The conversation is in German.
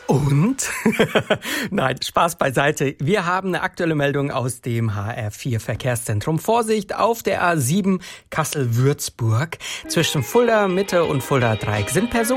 Und? Nein, Spaß beiseite. Wir haben eine aktuelle Meldung aus dem HR4 Verkehrszentrum. Vorsicht auf der A7 Kassel-Würzburg. Zwischen Fulda Mitte und Fulda Dreieck sind Personen